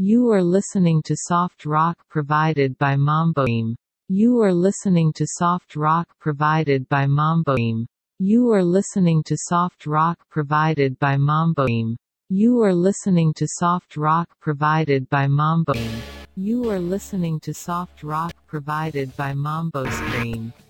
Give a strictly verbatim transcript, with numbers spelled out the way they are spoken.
You are listening to soft rock provided by Mamboim. You are listening to soft rock provided by Mamboim. You are listening to soft rock provided by Mamboim. You are listening to soft rock provided by Mamboim. You are listening to soft rock provided by Mambo Screen.